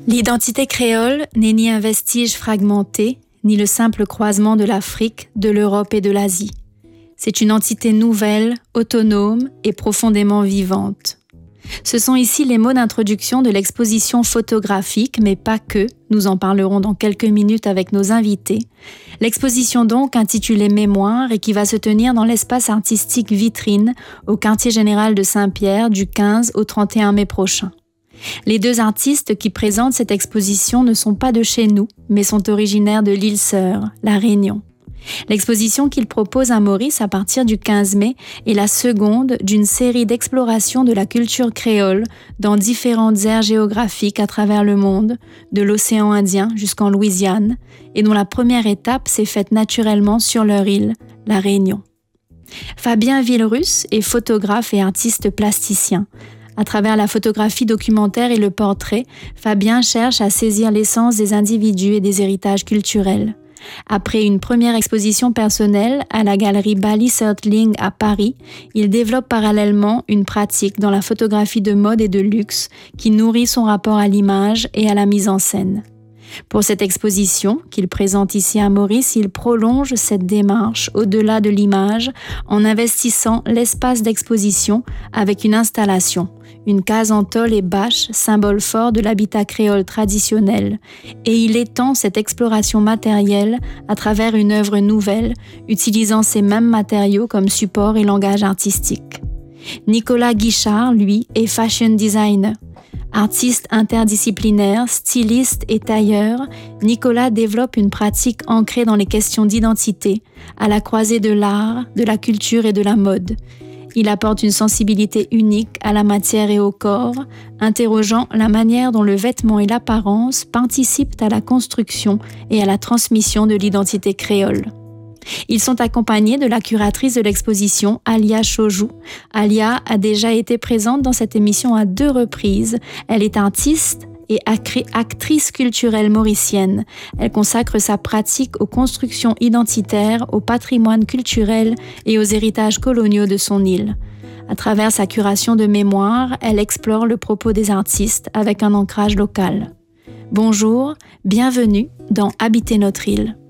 L'identité créole n'est ni un vestige fragmenté, ni le simple croisement de l'Afrique, de l'Europe et de l'Asie. C'est une entité nouvelle, autonome et profondément vivante. Ce sont ici les mots d'introduction de l'exposition photographique, mais pas que, nous en parlerons dans quelques minutes avec nos invités. L'exposition donc intitulée Mémoire et qui va se tenir dans l'espace artistique Vitrine au quartier général de Saint-Pierre du 15 au 31 mai prochain. Les deux artistes qui présentent cette exposition ne sont pas de chez nous, mais sont originaires de l'île Sœur, La Réunion. L'exposition qu'ils proposent à Maurice à partir du 15 mai est la seconde d'une série d'explorations de la culture créole dans différentes aires géographiques à travers le monde, de l'océan Indien jusqu'en Louisiane, et dont la première étape s'est faite naturellement sur leur île, La Réunion. Fabien Villerusse est photographe et artiste plasticien. À travers la photographie documentaire et le portrait, Fabien cherche à saisir l'essence des individus et des héritages culturels. Après une première exposition personnelle à la galerie Bali Surtling à Paris, il développe parallèlement une pratique dans la photographie de mode et de luxe qui nourrit son rapport à l'image et à la mise en scène. Pour cette exposition, qu'il présente ici à Maurice, il prolonge cette démarche au-delà de l'image en investissant l'espace d'exposition avec une installation, une case en tôle et bâche, symbole fort de l'habitat créole traditionnel, et il étend cette exploration matérielle à travers une œuvre nouvelle, utilisant ces mêmes matériaux comme support et langage artistique. Nicolas Guichard, lui, est fashion designer. Artiste interdisciplinaire, styliste et tailleur, Nicolas développe une pratique ancrée dans les questions d'identité, à la croisée de l'art, de la culture et de la mode. Il apporte une sensibilité unique à la matière et au corps, interrogeant la manière dont le vêtement et l'apparence participent à la construction et à la transmission de l'identité créole. Ils sont accompagnés de la curatrice de l'exposition, Alia Chojou. Alia a déjà été présente dans cette émission à 2 reprises. Elle est artiste et actrice culturelle mauricienne. Elle consacre sa pratique aux constructions identitaires, au patrimoine culturel et aux héritages coloniaux de son île. À travers sa curation de mémoire, elle explore le propos des artistes avec un ancrage local. Bonjour, bienvenue dans Habiter notre île.